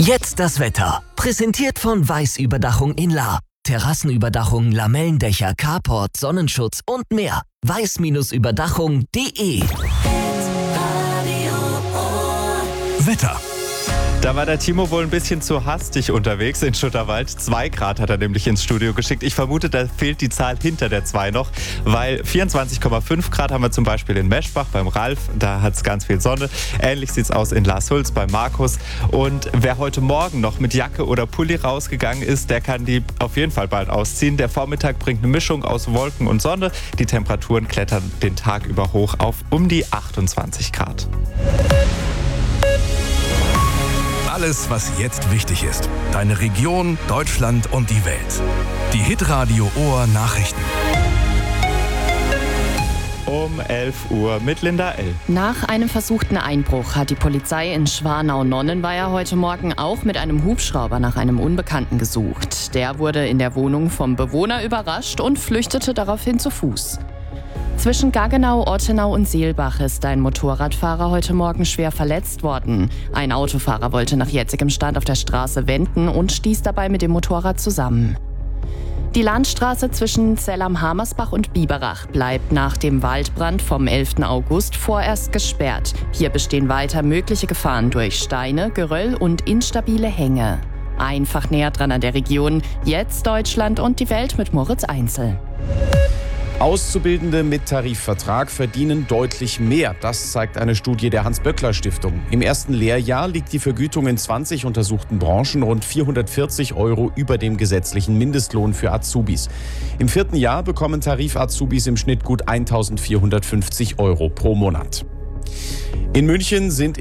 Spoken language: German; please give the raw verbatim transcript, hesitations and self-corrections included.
Jetzt das Wetter. Präsentiert von Weiß-Überdachung in Lahr. Terrassenüberdachung, Lamellendächer, Carport, Sonnenschutz und mehr. weiß Überdachung punkt de. Wetter. Da war der Timo wohl ein bisschen zu hastig unterwegs in Schutterwald. Zwei Grad hat er nämlich ins Studio geschickt. Ich vermute, da fehlt die Zahl hinter der zwei noch, weil vierundzwanzig Komma fünf Grad haben wir zum Beispiel in Meschbach beim Ralf. Da hat es ganz viel Sonne. Ähnlich sieht es aus in Lars-Hulz bei Markus. Und wer heute Morgen noch mit Jacke oder Pulli rausgegangen ist, der kann die auf jeden Fall bald ausziehen. Der Vormittag bringt eine Mischung aus Wolken und Sonne. Die Temperaturen klettern den Tag über hoch auf um die achtundzwanzig Grad. Alles, was jetzt wichtig ist. Deine Region, Deutschland und die Welt. Die Hitradio Ohr Nachrichten. Um elf Uhr mit Linda L. Nach einem versuchten Einbruch hat die Polizei in Schwanau-Nonnenweier heute Morgen auch mit einem Hubschrauber nach einem Unbekannten gesucht. Der wurde in der Wohnung vom Bewohner überrascht und flüchtete daraufhin zu Fuß. Zwischen Gaggenau, Ortenau und Seelbach ist ein Motorradfahrer heute Morgen schwer verletzt worden. Ein Autofahrer wollte nach jetzigem Stand auf der Straße wenden und stieß dabei mit dem Motorrad zusammen. Die Landstraße zwischen Zell am Hamersbach und Biberach bleibt nach dem Waldbrand vom elften August vorerst gesperrt. Hier bestehen weiter mögliche Gefahren durch Steine, Geröll und instabile Hänge. Einfach näher dran an der Region. Jetzt Deutschland und die Welt mit Moritz Einzel. Auszubildende mit Tarifvertrag verdienen deutlich mehr. Das zeigt eine Studie der Hans-Böckler-Stiftung. Im ersten Lehrjahr liegt die Vergütung in zwanzig untersuchten Branchen rund vierhundertvierzig Euro über dem gesetzlichen Mindestlohn für Azubis. Im vierten Jahr bekommen Tarif-Azubis im Schnitt gut eintausendvierhundertfünfzig Euro pro Monat. In München sind